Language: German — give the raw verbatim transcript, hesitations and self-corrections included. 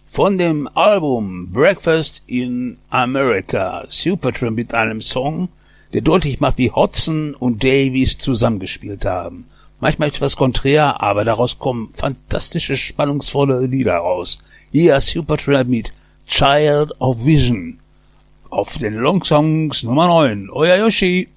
Von dem Album Breakfast in America, Supertramp mit einem Song, der deutlich macht, wie Hodgson und Davies zusammengespielt haben. Manchmal etwas konträr, aber daraus kommen fantastische, spannungsvolle Lieder raus. Hier Supertramp mit Child of Vision. Auf den Longsongs Nummer neun. Euer Yoshi.